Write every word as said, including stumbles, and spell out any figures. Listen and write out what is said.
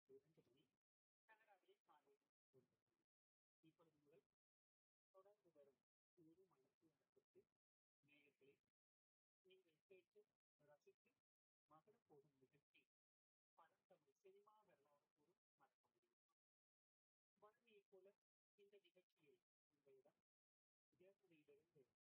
இரண்டு மணி கனடாவிலே காலை ஒன்பது மணி. இப்பொழுது முதல் தொடர்ந்து வரும் ஒரு மணிக்கு நேரத்திற்கு நேயர்களே நீங்கள் கேட்டு ரசித்து மகிழ போகும் நிகழ்ச்சி பழந்தமிழ் சினிமா வரலாறு கூறும் மறக்க முடியுமா. வழமையைப் போல இந்த நிகழ்ச்சியை உங்களிடம் ஜெர்மனியிலிருந்து